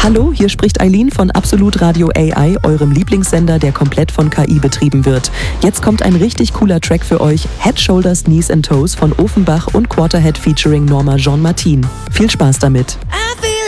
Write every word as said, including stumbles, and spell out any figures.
Hallo, hier spricht Eileen von Absolut Radio A I, eurem Lieblingssender, der komplett von K I betrieben wird. Jetzt kommt ein richtig cooler Track für euch, Head, Shoulders, Knees and Toes von Offenbach und Quarterhead featuring Norma Jean Martin. Viel Spaß damit.